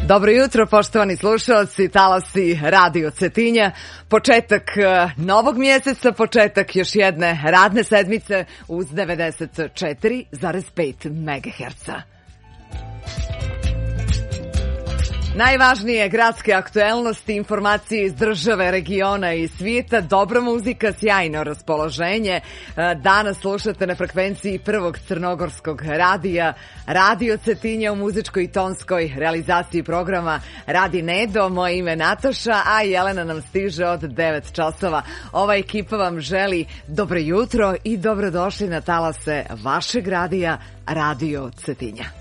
Dobro jutro, poštovani slušalci, talasi Radio Cetinja. Početak novog mjeseca, početak još jedne radne sedmice uz 94,5 MHz. Najvažnije gradske aktuelnosti, informacije iz države, regiona i svijeta, dobra muzika, sjajno raspoloženje. Danas slušate na frekvenciji prvog crnogorskog radija, Radio Cetinja, u muzičkoj i tonskoj realizaciji programa radi Nedo. Moje ime Nataša, a Jelena nam stiže od 9 časova. Ova ekipa vam želi dobro jutro i dobrodošli na talase vašeg radija, Radio Cetinja.